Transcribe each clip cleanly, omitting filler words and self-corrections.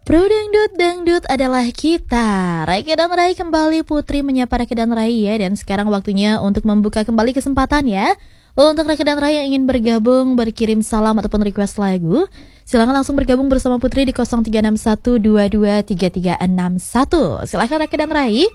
Pro Dangdut, Dangdut adalah kita. Raike dan Rai kembali, Putri menyapa Raike dan Rai ya. Dan sekarang waktunya untuk membuka kembali kesempatan ya. Untuk Raike dan Rai yang ingin bergabung, berkirim salam ataupun request lagu, silakan langsung bergabung bersama Putri di 0361223361. Silakan Raike dan Rai.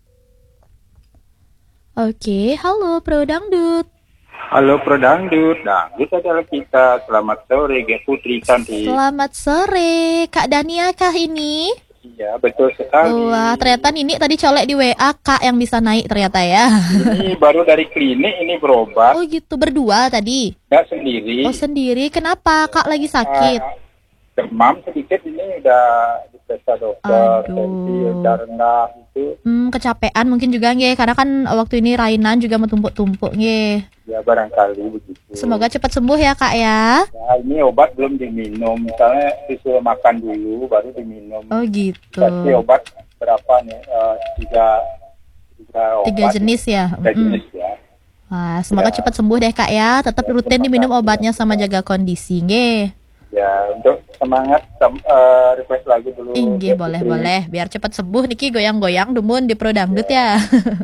Oke, halo Pro Dangdut. Halo Pro Dangdut, Dangdut adalah kita. Selamat sore, Putri cantik. Selamat sore, Kak Dania kah ini? Iya, betul sekali. Wah, ternyata Nini tadi colek di WA, Kak yang bisa naik ternyata ya. Ini baru dari klinik, ini berobat. Oh gitu, berdua tadi? Nggak sendiri. Oh sendiri, kenapa? Kak lagi sakit? Demam sedikit, ini udah diperiksa dokter. Tensi udah rendah gitu. Kecapean mungkin juga nge, karena kan waktu ini Rainan juga menumpuk-tumpuk nge. Ya barangkali begitu. Semoga cepat sembuh ya Kak ya. Nah, ini obat belum diminum, misalnya disuruh makan dulu baru diminum. Oh gitu. Kasih obat berapa nih? Tiga jenis ya. Tiga jenis ya. Wah, semoga cepat sembuh deh Kak ya. Tetap rutin diminum obatnya sama jaga kondisi nge. Ya, untuk semangat request lagu dulu. Inggih, boleh. Biar cepat sembuh Niki goyang-goyang dumun di Pro Dangdut ya.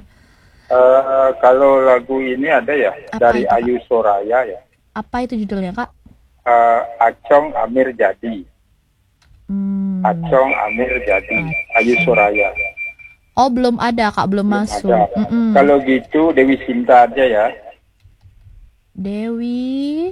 Kalau lagu ini ada ya, apa dari itu, Ayu Soraya ya. Apa itu judulnya Kak? Acong Amir Jadi. Acong Amir Jadi, Ayu Soraya. Oh belum ada Kak, belum masuk. Kalau gitu Dewi Sinta aja ya. Dewi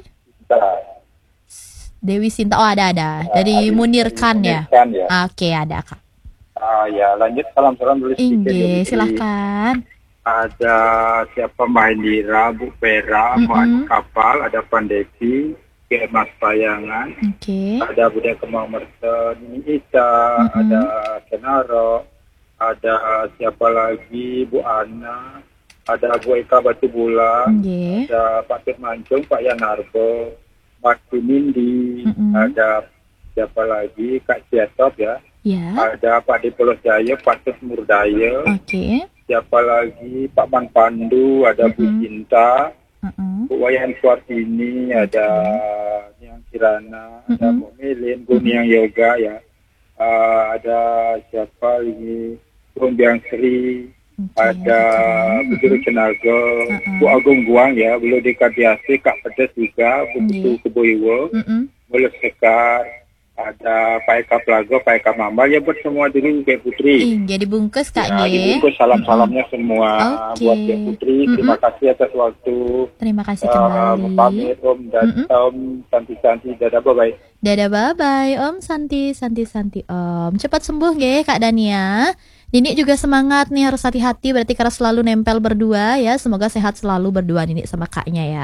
Sinta, oh ada. Dari Munir Khan ya. Oke, ada Kak. Ya lanjut, salam-salam dulu sedikit. Inggih, silahkan. Ada siapa, Mahendira, Bu Pera, Muhammad Kapal, ada Pandevi, Mas Payangan, ada Budak Kemang Merten, Ita, ada Kenaro, ada siapa lagi, Bu Ana, ada Bu Eka Batu Bulan, ada Pak Tir Mancung, Pak Yanarbo, Mas Nindi, ada siapa lagi, Kak Ciatop ya, ada Pak Dipolos Jaya, Pak Tus Murdaya, siapa lagi, Pak Man Pandu, ada Bu Cinta, Bu Wayan Suartini, ada Niang Kirana, ada Bu Melin, Bu Niang Yoga ya, ada siapa lagi, Bu Biang Sri, ada Bu Juru Cenaga, Bu Agung Guang ya, Bu Dekadiasi, Kak Pedes juga, Bu Kutu Keboiwo, Bu Sekar, ada Pak Eka Plago, Pak Eka Mambal ya, buat semua dulu Kak Putri. Jadi bungkus Kak ya, dibungkus salam-salamnya semua buat Kak Putri. Terima kasih atas waktu. Terima kasih kembali. Pamit Om dan Om, Santi, dadah bye-bye. Dadah bye-bye Om Santi Om. Cepat sembuh nggih Kak Dania. Nini juga semangat nih, harus hati-hati berarti karena selalu nempel berdua ya. Semoga sehat selalu berdua Nini sama kaknya ya.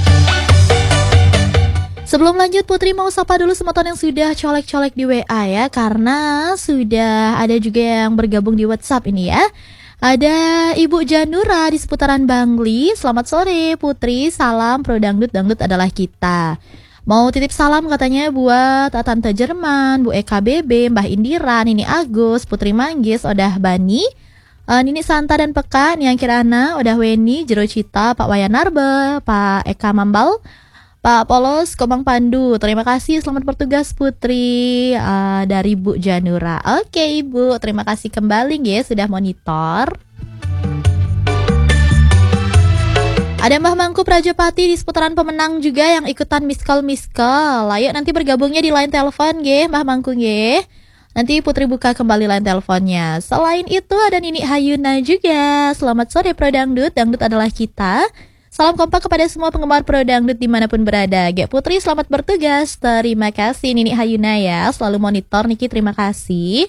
Sebelum lanjut, Putri mau sapa dulu semeton yang sudah colek-colek di WA ya, karena sudah ada juga yang bergabung di WhatsApp ini ya. Ada Ibu Janura di seputaran Bangli. Selamat sore Putri, salam Pro Dangdut, Dangdut adalah kita. Mau titip salam katanya buat Tante Jerman, Bu EKBB, Mbah Indira, Nini Agus, Putri Manggis, Odah Bani, Nini Santa dan Peka, Niang Kirana, Odah Weni, Jero Cita, Pak Wayanarbe, Pak Eka Mambal, Pak Polos, Komang Pandu. Terima kasih, selamat bertugas Putri, dari Bu Janura. Oke Ibu, terima kasih kembali ya sudah monitor. Ada Mbah Mangku Prajapati di seputaran Pemenang juga yang ikutan miss call. Ayo nanti bergabungnya di line telepon nggih Mbah Mangku nggih. Nanti Putri buka kembali line teleponnya. Selain itu ada Nini Hayuna juga. Selamat sore Pro Dangdut, Dangdut adalah kita. Salam kompak kepada semua penggemar Pro Dangdut dimanapun berada. Gek Putri selamat bertugas. Terima kasih Nini Hayuna ya, selalu monitor Niki, terima kasih.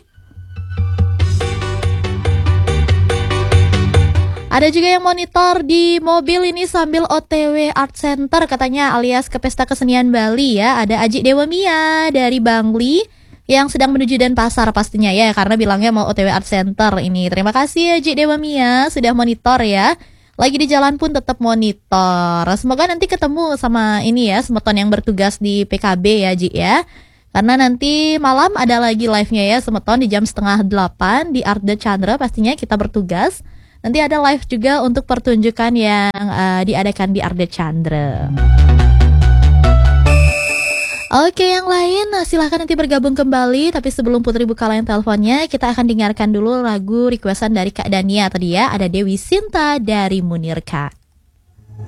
Ada juga yang monitor di mobil ini sambil OTW Art Center katanya, alias ke Pesta Kesenian Bali ya. Ada Aji Dewa Mia dari Bangli yang sedang menuju Denpasar pastinya ya, karena bilangnya mau OTW Art Center ini. Terima kasih Aji Dewa Mia sudah monitor ya. Lagi di jalan pun tetap monitor. Semoga nanti ketemu sama ini ya, semeton yang bertugas di PKB ya Ji ya. Karena nanti malam ada lagi live-nya ya, semeton di jam 7:30 di Art de Chandra pastinya kita bertugas. Nanti ada live juga untuk pertunjukan yang diadakan di Art de Chandra. Oke, yang lain silahkan nanti bergabung kembali. Tapi sebelum Putri buka line teleponnya, kita akan dengarkan dulu lagu requestan dari Kak Dania tadi ya. Ada Dewi Sinta dari Munir Kak.